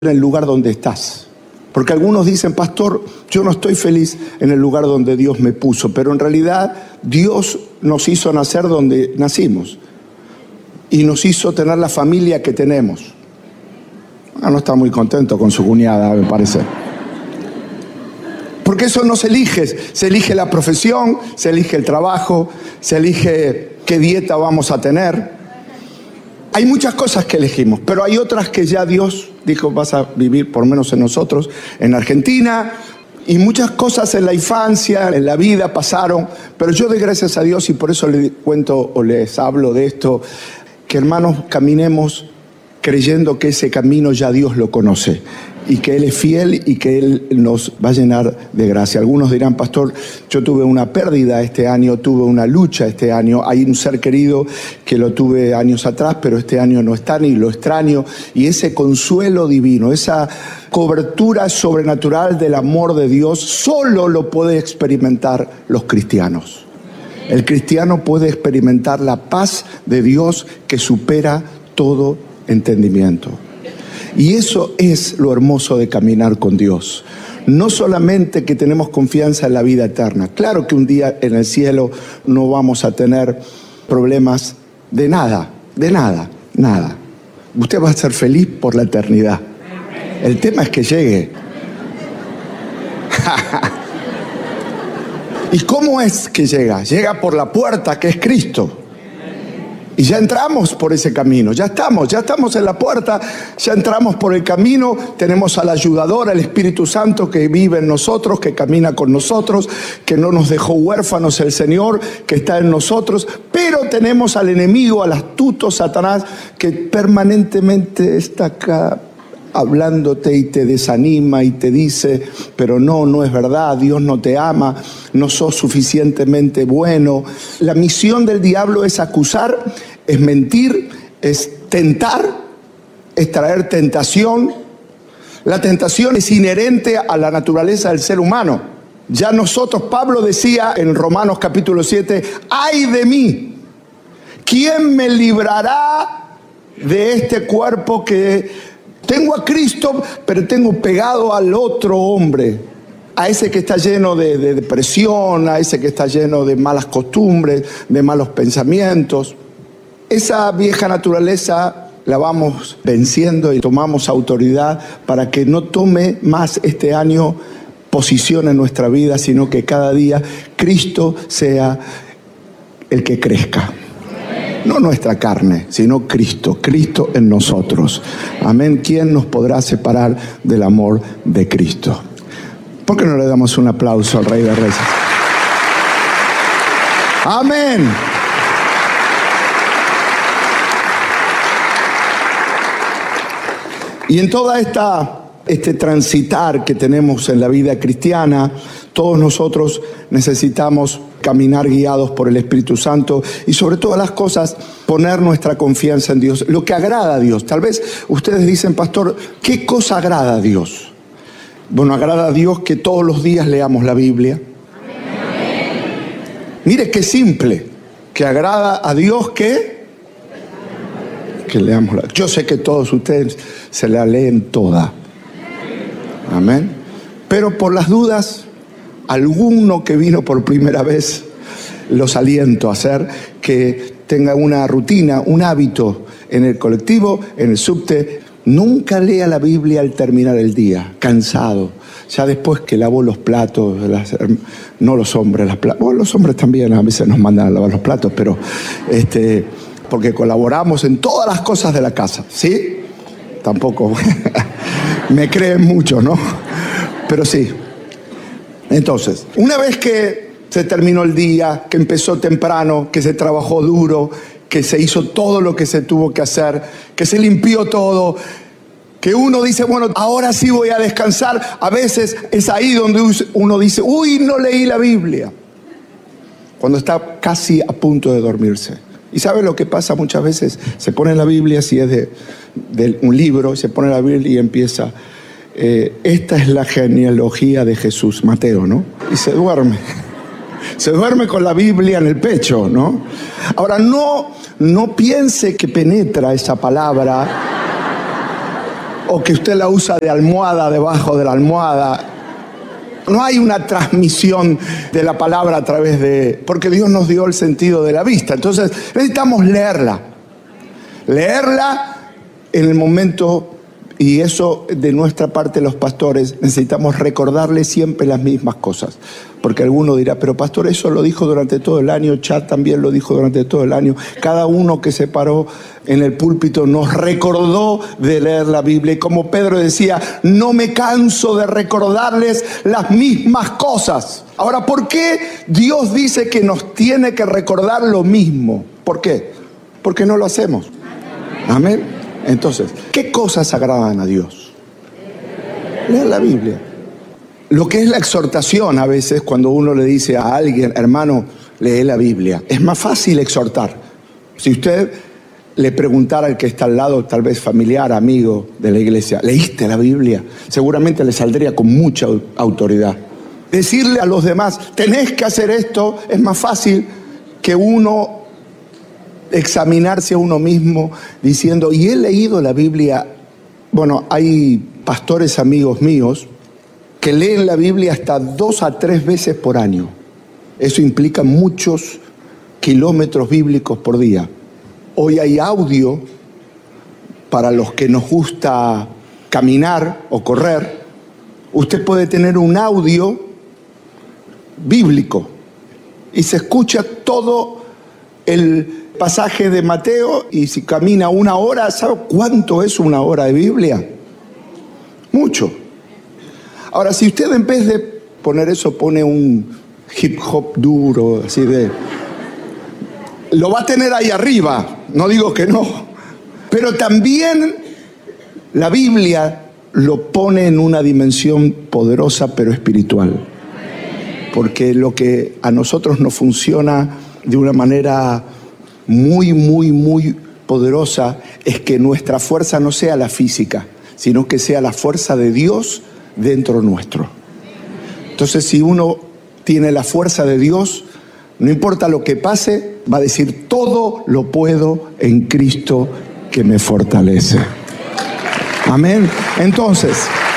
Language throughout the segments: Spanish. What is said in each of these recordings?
en el lugar donde estás. Porque algunos dicen, pastor, yo no estoy feliz en el lugar donde Dios me puso, pero en realidad Dios nos hizo nacer donde nacimos y nos hizo tener la familia que tenemos. No está muy contento con su cuñada, me parece. Porque eso no se elige la profesión, se elige el trabajo, se elige qué dieta vamos a tener. Hay muchas cosas que elegimos, pero hay otras que ya Dios dijo, vas a vivir, por lo menos en nosotros, en Argentina, y muchas cosas en la infancia, en la vida pasaron, pero yo doy gracias a Dios y por eso les cuento o les hablo de esto, que hermanos, caminemos creyendo que ese camino ya Dios lo conoce y que Él es fiel y que Él nos va a llenar de gracia. Algunos dirán, pastor, yo tuve una pérdida este año, tuve una lucha este año, hay un ser querido que lo tuve años atrás, pero este año no está ni lo extraño, y ese consuelo divino, esa cobertura sobrenatural del amor de Dios, solo lo puede experimentar los cristianos. El cristiano puede experimentar la paz de Dios que supera todo entendimiento. Y eso es lo hermoso de caminar con Dios. No solamente que tenemos confianza en la vida eterna. Claro que un día en el cielo no vamos a tener problemas de nada. Usted va a ser feliz por la eternidad. El tema es que llegue. ¿Y cómo es que llega? Llega por la puerta que es Cristo. Y ya entramos por ese camino, ya estamos en la puerta, ya entramos por el camino, tenemos al ayudador, al Espíritu Santo que vive en nosotros, que camina con nosotros, que no nos dejó huérfanos el Señor, que está en nosotros, pero tenemos al enemigo, al astuto Satanás, que permanentemente está acá hablándote y te desanima y te dice, pero no es verdad, Dios no te ama, no sos suficientemente bueno. La misión del diablo es acusar, es mentir, es tentar, es traer tentación. La tentación es inherente a la naturaleza del ser humano. Ya nosotros, Pablo decía en Romanos capítulo 7, ¡ay de mí! ¿Quién me librará de este cuerpo que tengo a Cristo, pero tengo pegado al otro hombre, a ese que está lleno de depresión, a ese que está lleno de malas costumbres, de malos pensamientos? Esa vieja naturaleza la vamos venciendo y tomamos autoridad para que no tome más este año posición en nuestra vida, sino que cada día Cristo sea el que crezca. No nuestra carne, sino Cristo en nosotros. Amén. ¿Quién nos podrá separar del amor de Cristo? ¿Por qué no le damos un aplauso al Rey de Reyes? Amén. Y en toda este transitar que tenemos en la vida cristiana, todos nosotros necesitamos caminar guiados por el Espíritu Santo y sobre todas las cosas poner nuestra confianza en Dios, lo que agrada a Dios. Tal vez ustedes dicen, pastor, ¿qué cosa agrada a Dios? Bueno, agrada a Dios que todos los días leamos la Biblia. Mire qué simple, que agrada a Dios que leamos la... Yo sé que todos ustedes se la leen toda. Amén. Pero por las dudas, alguno que vino por primera vez, los aliento a hacer que tenga una rutina, un hábito en el colectivo, en el subte. Nunca lea la Biblia al terminar el día, cansado. Ya después que lavó los platos, no los hombres, los hombres también a veces nos mandan a lavar los platos, pero porque colaboramos en todas las cosas de la casa, ¿sí? Tampoco me creen mucho, ¿no? Pero sí. Entonces, una vez que se terminó el día, que empezó temprano, que se trabajó duro, que se hizo todo lo que se tuvo que hacer, que se limpió todo, que uno dice, bueno, ahora sí voy a descansar. A veces es ahí donde uno dice, uy, no leí la Biblia. Cuando está casi a punto de dormirse. ¿Y sabe lo que pasa muchas veces? Se pone la Biblia, si es de un libro, se pone la Biblia y empieza... esta es la genealogía de Jesús, Mateo, ¿no? Y se duerme. Se duerme con la Biblia en el pecho, ¿no? Ahora, no piense que penetra esa palabra o que usted la usa de almohada, debajo de la almohada. No hay una transmisión de la palabra a través de... porque Dios nos dio el sentido de la vista. Entonces necesitamos leerla. Leerla en el momento, y eso de nuestra parte los pastores, necesitamos recordarle siempre las mismas cosas. Porque alguno dirá, pero pastor, eso lo dijo durante todo el año, Chad también lo dijo durante todo el año. Cada uno que se paró en el púlpito nos recordó de leer la Biblia. Y como Pedro decía, no me canso de recordarles las mismas cosas. Ahora, ¿por qué Dios dice que nos tiene que recordar lo mismo? ¿Por qué? Porque no lo hacemos. Amén. Entonces, ¿qué cosas agradan a Dios? Leer la Biblia. Lo que es la exhortación a veces, cuando uno le dice a alguien, hermano, lee la Biblia, es más fácil exhortar. Si usted le preguntara al que está al lado, tal vez familiar, amigo de la iglesia, ¿leíste la Biblia? Seguramente le saldría con mucha autoridad. Decirle a los demás, tenés que hacer esto, es más fácil que uno examinarse a uno mismo diciendo, ¿y he leído la Biblia? Bueno, hay pastores amigos míos que leen la Biblia hasta 2 a 3 veces por año. Eso implica muchos kilómetros bíblicos por día. Hoy hay audio para los que nos gusta caminar o correr. Usted puede tener un audio bíblico y se escucha todo el pasaje de Mateo, y si camina 1 hora, ¿sabe cuánto es 1 hora de Biblia? Mucho. Ahora, si usted en vez de poner eso pone un hip hop duro, así de... lo va a tener ahí arriba, no digo que no. Pero también la Biblia lo pone en una dimensión poderosa pero espiritual. Porque lo que a nosotros nos funciona de una manera muy, muy, muy poderosa es que nuestra fuerza no sea la física, sino que sea la fuerza de Dios dentro nuestro. Entonces, si uno tiene la fuerza de Dios, no importa lo que pase, va a decir, todo lo puedo en Cristo que me fortalece. Amén. Entonces,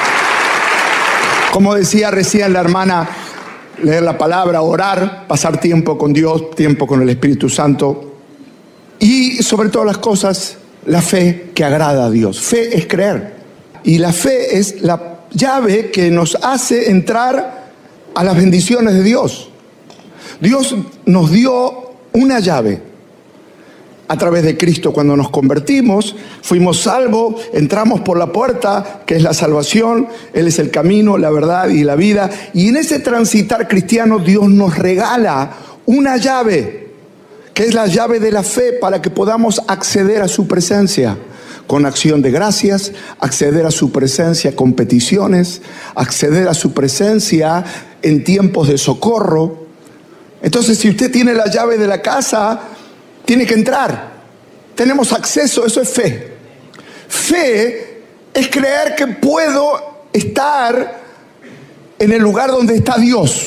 como decía recién la hermana, leer la palabra, orar, pasar tiempo con Dios, tiempo con el Espíritu Santo, y sobre todas las cosas, la fe que agrada a Dios. Fe es creer, y la fe es la llave que nos hace entrar a las bendiciones de Dios. Dios nos dio una llave a través de Cristo. Cuando nos convertimos, fuimos salvos, entramos por la puerta que es la salvación. Él es el camino, la verdad y la vida, y en ese transitar cristiano Dios nos regala una llave que es la llave de la fe, para que podamos acceder a su presencia con acción de gracias, acceder a su presencia con peticiones, acceder a su presencia en tiempos de socorro. Entonces, si usted tiene la llave de la casa, tiene que entrar. Tenemos acceso, eso es fe. Fe es creer que puedo estar en el lugar donde está Dios.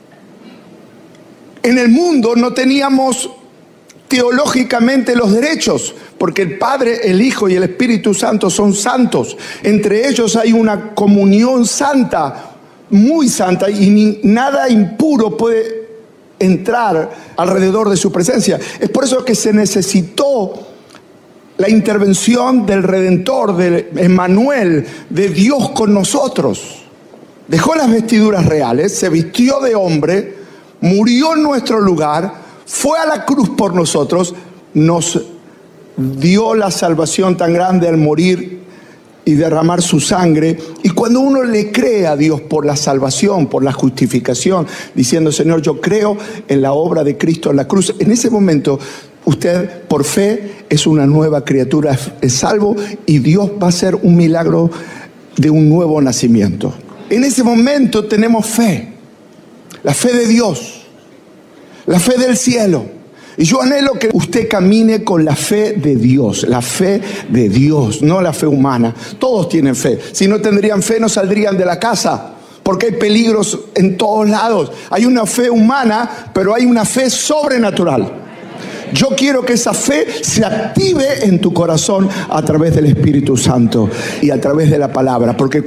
En el mundo no teníamos teológicamente los derechos, porque el Padre, el Hijo y el Espíritu Santo son santos. Entre ellos hay una comunión santa, muy santa, y nada impuro puede entrar alrededor de su presencia. Es por eso que se necesitó la intervención del Redentor, de Emmanuel, de Dios con nosotros. Dejó las vestiduras reales, se vistió de hombre, murió en nuestro lugar, fue a la cruz por nosotros, nos dio la salvación tan grande al morir y derramar su sangre. Y cuando uno le cree a Dios por la salvación, por la justificación, diciendo, Señor, yo creo en la obra de Cristo en la cruz, en ese momento usted por fe es una nueva criatura, es salvo, y Dios va a hacer un milagro de un nuevo nacimiento. En ese momento tenemos fe, la fe de Dios, la fe del cielo. Y yo anhelo que usted camine con la fe de Dios, la fe de Dios, no la fe humana. Todos tienen fe. Si no tendrían fe, no saldrían de la casa, porque hay peligros en todos lados. Hay una fe humana, pero hay una fe sobrenatural. Yo quiero que esa fe se active en tu corazón a través del Espíritu Santo y a través de la palabra. Porque